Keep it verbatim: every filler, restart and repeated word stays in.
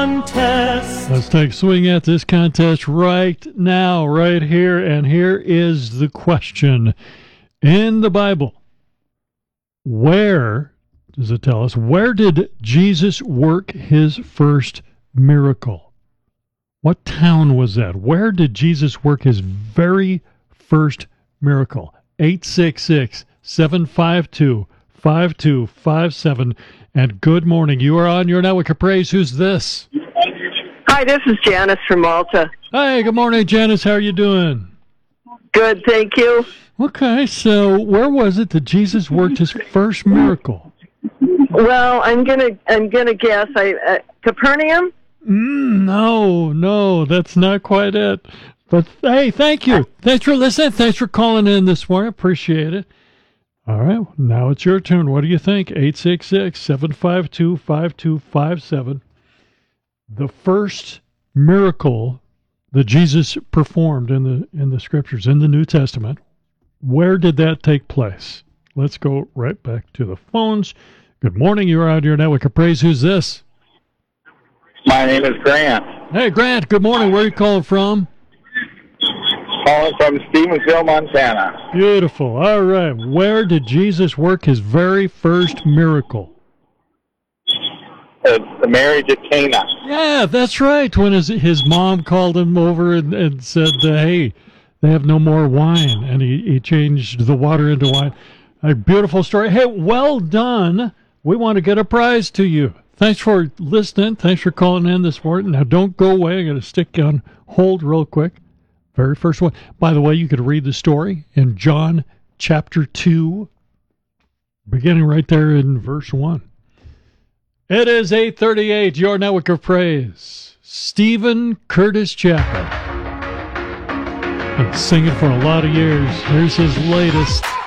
contest. Let's take a swing at this contest right now, right here. And here is the question. In the Bible, where, does it tell us, where did Jesus work his first miracle? What town was that? Where did Jesus work his very first miracle? eight six six, seven five two, five two five seven. And good morning. You are on your Network of Praise. Who's this? Hi, this is Janice from Malta. Hey, good morning, Janice. How are you doing? Good, thank you. Okay, so where was it that Jesus worked his first miracle? Well, I'm gonna I'm gonna guess. I uh, Capernaum. Mm, no, no, that's not quite it. But hey, thank you. Thanks for listening. Thanks for calling in this morning. Appreciate it. All right, now it's your turn. What do you think? eight six six, seven five two, five two five seven. The first miracle that Jesus performed in the in the scriptures, in the New Testament, where did that take place? Let's go right back to the phones. Good morning. You're on your Network of Praise. Who's this? My name is Grant. Hey, Grant. Good morning. Where are you calling from? Calling from Stevensville, Montana. Beautiful. All right. Where did Jesus work his very first miracle? Uh, the marriage at Cana. Yeah, that's right. When his his mom called him over and, and said, uh, hey, they have no more wine. And he, he changed the water into wine. A beautiful story. Hey, well done. We want to get a prize to you. Thanks for listening. Thanks for calling in this morning. Now, don't go away. I'm going to stick you on hold real quick. Very first one. By the way, you could read the story in John chapter two, beginning right there in verse one. It is eight thirty-eight, your Network of Praise. Stephen Curtis Chapman. Been singing for a lot of years. Here's his latest.